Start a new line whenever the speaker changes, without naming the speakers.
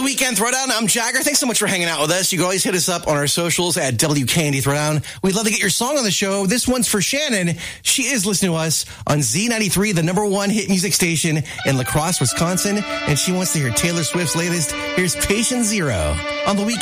the Weekend Throwdown. I'm Jagger. Thanks so much for hanging out with us. You can always hit us up on our socials at WKND Throwdown. We'd love to get your song on the show. This one's for Shannon. She is listening to us on Z93, the #1 hit music station in La Crosse, Wisconsin, and she wants to hear Taylor Swift's latest. Here's Patient Zero on the Weekend.